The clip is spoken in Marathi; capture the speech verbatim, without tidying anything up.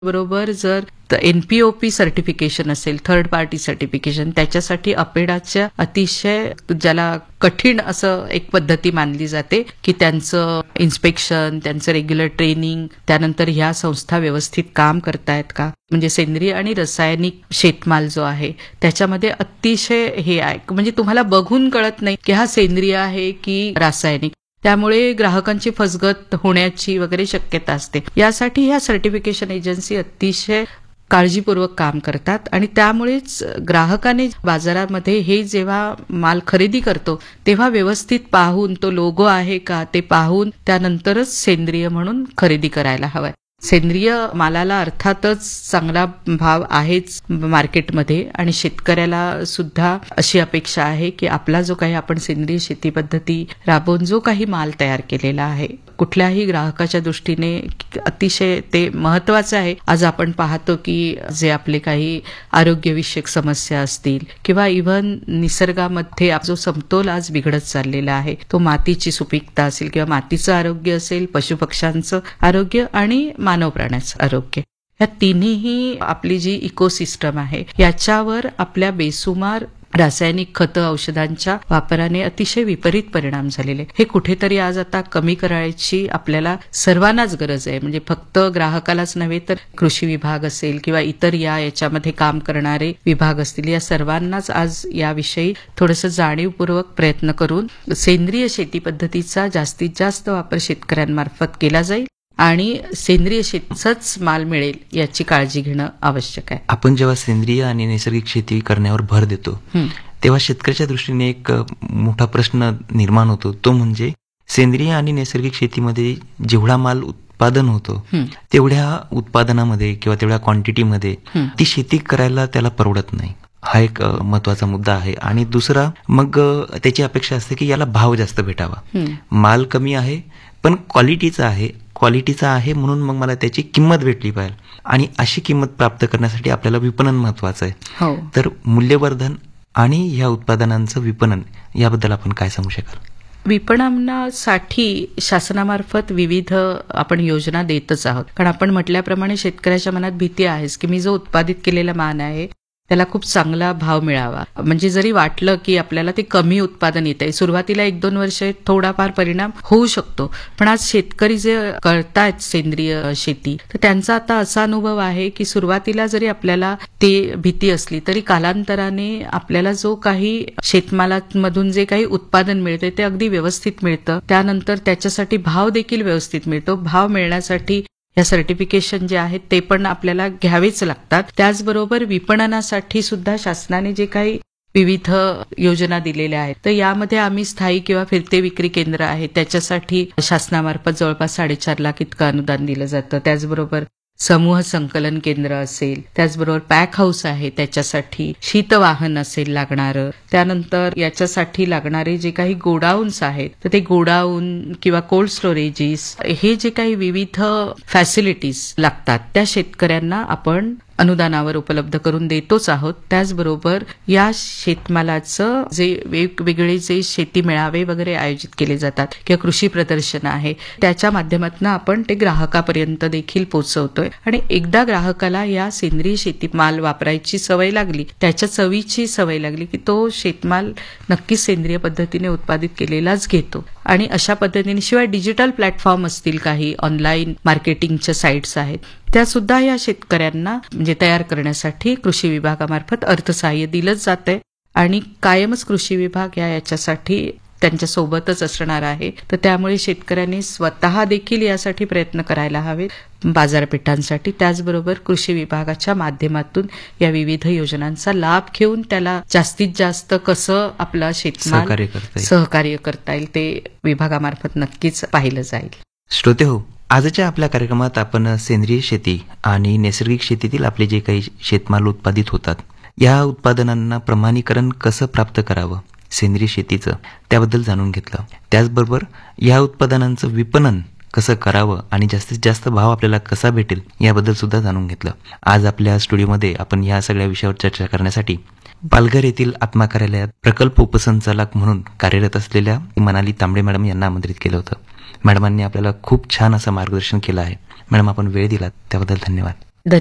बरोबर जर एनपीओपी सर्टिफिकेशन असेल, थर्ड पार्टी सर्टिफिकेशन, त्याच्यासाठी अपेडाच्या अतिशय ज्याला कठीण असं एक पद्धती मानली जाते की त्यांचं इन्स्पेक्शन, त्यांचं रेग्युलर ट्रेनिंग, त्यानंतर ह्या संस्था व्यवस्थित काम करतायत का, म्हणजे सेंद्रिय आणि रासायनिक शेतमाल जो आहे त्याच्यामध्ये अतिशय हे आहे, म्हणजे तुम्हाला बघून कळत नाही की हा सेंद्रिय आहे की रासायनिक. त्यामुळे ग्राहकांची फसगत होण्याची वगैरे शक्यता असते. यासाठी ह्या सर्टिफिकेशन एजन्सी अतिशय काळजीपूर्वक काम करतात आणि त्यामुळेच ग्राहकाने बाजारामध्ये हे जेव्हा माल खरेदी करतो तेव्हा व्यवस्थित पाहून तो लोगो आहे का ते पाहून त्यानंतरच सेंद्रिय म्हणून खरेदी करायला हवाय. सेंद्रिय मालाला अर्थातच चांगला भाव आहेच मार्केटमध्ये आणि शेतकऱ्याला सुद्धा अशी अपेक्षा आहे की आपला जो काही आपण सेंद्रिय शेती पद्धती राबवून जो काही माल तयार केलेला आहे कुठल्याही ग्राहकाच्या दृष्टीने अतिशय ते महत्वाचं आहे. आज आपण पाहतो की जे आपले काही आरोग्यविषयक समस्या असतील किंवा इव्हन निसर्गामध्ये जो समतोल आज बिघडत चाललेला आहे, तो मातीची सुपीकता असेल किंवा मातीचं आरोग्य असेल, पशुपक्ष्यांचं आरोग्य आणि मानव प्राण्याचं आरोग्य, या तिन्ही आपली जी इकोसिस्टम आहे याच्यावर आपल्या बेसुमार रासायनिक खतं औषधांच्या वापराने अतिशय विपरीत परिणाम झालेले. हे कुठेतरी आज आता कमी करायची आपल्याला सर्वांनाच गरज आहे. म्हणजे फक्त ग्राहकालाच नव्हे तर कृषी विभाग असेल किंवा इतर या याच्यामध्ये काम करणारे विभाग असतील, या सर्वांनाच आज याविषयी थोडंसं जाणीवपूर्वक प्रयत्न करून सेंद्रिय शेती पद्धतीचा जास्तीत जास्त वापर शेतकऱ्यांमार्फत केला जाईल आणि सेंद्रिय शेतीचाच माल मिळेल याची काळजी घेणं आवश्यक आहे. आपण जेव्हा सेंद्रिय आणि नैसर्गिक शेती करण्यावर भर देतो तेव्हा शेतकऱ्याच्या दृष्टीने एक मोठा प्रश्न निर्माण होतो, तो म्हणजे सेंद्रिय आणि नैसर्गिक शेतीमध्ये जेवढा माल उत्पादन होतो तेवढ्या उत्पादनामध्ये किंवा तेवढ्या क्वांटिटीमध्ये ती शेती करायला त्याला परवडत नाही. हा एक महत्वाचा मुद्दा आहे. आणि दुसरा मग त्याची अपेक्षा असते की याला भाव जास्त भेटावा, माल कमी आहे पण क्वालिटीचा आहे, क्वालिटीचा आहे म्हणून मग मला त्याची किंमत भेटली पाहिजे आणि अशी किंमत प्राप्त करण्यासाठी आपल्याला विपणन महत्वाचं आहे. हो. तर मूल्यवर्धन आणि ह्या उत्पादनांचं विपणन याबद्दल आपण काय सांगू शकाल? विपणनासाठी शासनामार्फत विविध आपण योजना देतच आहोत. कारण आपण म्हटल्याप्रमाणे शेतकऱ्याच्या मनात भीती आहेच की मी जो उत्पादित केलेला माल आहे त्याला खूप चांगला भाव मिळावा. म्हणजे जरी वाटलं की आपल्याला ते कमी उत्पादन येत आहे, सुरुवातीला एक दोन वर्ष थोडाफार परिणाम होऊ शकतो, पण आज शेतकरी जे करतायत सेंद्रिय शेती तर त्यांचा आता असा अनुभव आहे की सुरुवातीला जरी आपल्याला ते भीती असली तरी कालांतराने आपल्याला जो काही शेतमालामधून जे काही उत्पादन मिळते ते अगदी व्यवस्थित मिळतं. त्यानंतर त्याच्यासाठी भाव देखील व्यवस्थित मिळतो. भाव मिळण्यासाठी या सर्टिफिकेशन जे आहेत ते पण आपल्याला घ्यावेच लागतात. त्याचबरोबर विपणनासाठी सुद्धा शासनाने जे काही विविध योजना दिलेल्या आहेत तर यामध्ये आम्ही स्थायी किंवा फिरते विक्री केंद्र आहे त्याच्यासाठी शासनामार्फत जवळपास साडेचार लाख इतकं अनुदान दिलं जातं. त्याचबरोबर समूह संकलन केंद्र असेल, त्याचबरोबर पॅक हाऊस आहे त्याच्यासाठी, शीतवाहन असेल लागणारं, त्यानंतर याच्यासाठी लागणारे जे काही गोडाऊन्स आहेत तर ते गोडाऊन किंवा कोल्ड स्टोरेजेस, हे जे काही विविध फॅसिलिटीज लागतात त्या शेतकऱ्यांना आपण अनुदानावर उपलब्ध करून देतोच आहोत. त्याचबरोबर या शेतमालाचं जे वेगवेगळे जे शेती मेळावे वगैरे आयोजित केले जातात किंवा कृषी प्रदर्शन आहे त्याच्या माध्यमातून आपण ते ग्राहकापर्यंत देखील पोहोचवतोय आणि एकदा ग्राहकाला या सेंद्रिय शेतीमाल वापरायची सवय लागली, त्याच्या चवीची सवय लागली की तो शेतमाल नक्कीच सेंद्रिय पद्धतीने उत्पादित केलेलाच घेतो. आणि अशा पद्धतीने शिवाय डिजिटल प्लॅटफॉर्म असतील, काही ऑनलाईन मार्केटिंगच्या साईट्स आहेत त्या सुद्धा या शेतकऱ्यांना म्हणजे तयार करण्यासाठी कृषी विभागामार्फत अर्थसहाय्य दिलंच जातंय आणि कायमच कृषी विभाग या याच्यासाठी त्यांच्या सोबतच असणार आहे. तर त्यामुळे शेतकऱ्यांनी स्वतः देखील यासाठी प्रयत्न करायला हवेत बाजारपेठांसाठी. त्याचबरोबर कृषी विभागाच्या माध्यमातून या विविध योजनांचा लाभ घेऊन त्याला जास्तीत जास्त कसं आपला शेतमाल सहकार्य करता येईल ते विभागामार्फत नक्कीच पाहिलं जाईल. श्रोते हो, आजच्या आपल्या कार्यक्रमात आपण सेंद्रिय शेती आणि नैसर्गिक शेतीतील आपले जे काही शेतमाल उत्पादित होतात या उत्पादनांना प्रमाणीकरण कसं प्राप्त करावं सेंद्रिय शेतीचं त्याबद्दल जाणून घेतलं. त्याचबरोबर या उत्पादनांचं विपणन कसं करावं आणि जास्तीत जास्त भाव आपल्याला कसा भेटेल याबद्दल सुद्धा जाणून घेतलं. आज आपल्या स्टुडिओमध्ये आपण या सगळ्या विषयावर चर्चा करण्यासाठी पालघर येथील आत्मा कार्यालयात प्रकल्प उपसंचालक म्हणून कार्यरत असलेल्या मनाली तांबडे मॅडम यांना आमंत्रित केलं होतं. मॅडमांनी आपल्याला खूप छान असं मार्गदर्शन केलं आहे. मॅडम, आपण वेळ दिलात त्याबद्दल धन्यवाद.